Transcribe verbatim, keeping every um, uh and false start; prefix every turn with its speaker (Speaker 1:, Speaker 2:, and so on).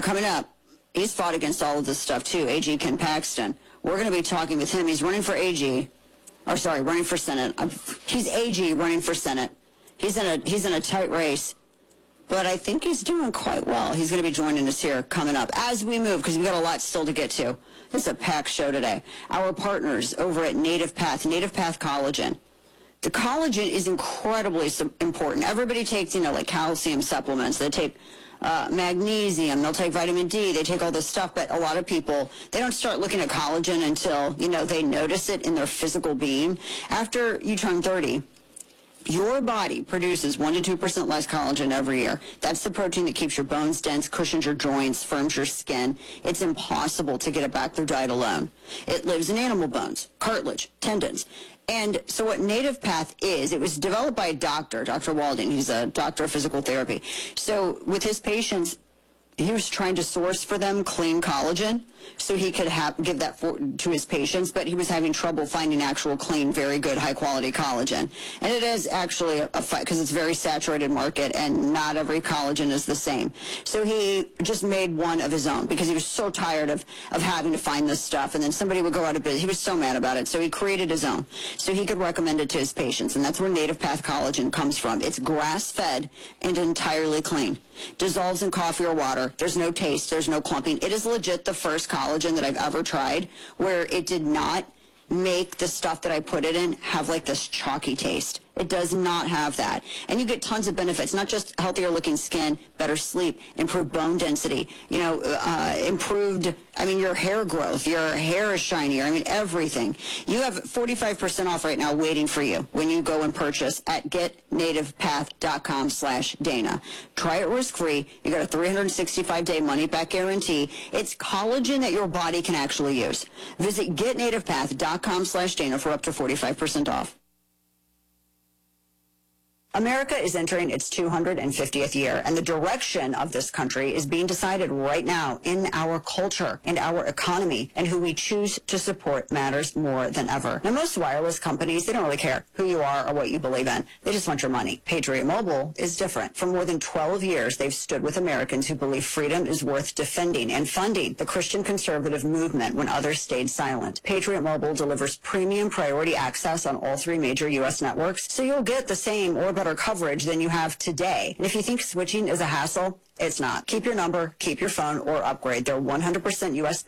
Speaker 1: coming up, he's fought against all of this stuff too, A G Ken Paxton. We're going to be talking with him. He's running for A G, or sorry, running for Senate. He's A G running for Senate. He's in a he's in a tight race, but I think he's doing quite well. He's going to be joining us here coming up as we move, because we've got a lot still to get to. This is a packed show today. Our partners over at Native Path, Native Path Collagen. The collagen is incredibly important. Everybody takes, you know, like calcium supplements. They take uh, magnesium. They'll take vitamin D. They take all this stuff. But a lot of people, they don't start looking at collagen until, you know, they notice it in their physical being. After you turn thirty, your body produces one to two percent less collagen every year. That's the protein that keeps your bones dense, cushions your joints, firms your skin. It's impossible to get it back through diet alone. It lives in animal bones, cartilage, tendons. And so what Native Path is, it was developed by a doctor, Doctor Walding. He's a doctor of physical therapy. So with his patients, he was trying to source for them clean collagen so he could have, give that for, to his patients, but he was having trouble finding actual clean, very good, high-quality collagen. And it is actually a, a fight because it's a very saturated market, and not every collagen is the same. So he just made one of his own because he was so tired of, of having to find this stuff, and then somebody would go out of business. He was so mad about it, so he created his own so he could recommend it to his patients, and that's where Native Path Collagen comes from. It's grass-fed and entirely clean. Dissolves in coffee or water. There's no taste. There's no clumping. It is legit the first collagen that I've ever tried where it did not make the stuff that I put it in have like this chalky taste. It does not have that. And you get tons of benefits, not just healthier looking skin, better sleep, improved bone density, you know, uh, improved, I mean, your hair growth, your hair is shinier, I mean, everything. You have forty-five percent off right now waiting for you when you go and purchase at getnativepath.com slash Dana. Try it risk-free. You got a three hundred sixty-five day money-back guarantee. It's collagen that your body can actually use. Visit getnativepath.com slash Dana for up to forty-five percent off. America is entering its two hundred fiftieth year, and the direction of this country is being decided right now in our culture and our economy, and who we choose to support matters more than ever. Now, most wireless companies, they don't really care who you are or what you believe in. They just want your money. Patriot Mobile is different. For more than twelve years, they've stood with Americans who believe freedom is worth defending and funding the Christian conservative movement when others stayed silent. Patriot Mobile delivers premium priority access on all three major U S networks, so you'll get the same or better coverage than you have today. And if you think switching is a hassle, it's not. Keep your number, keep your phone, or upgrade. They're one hundred percent U S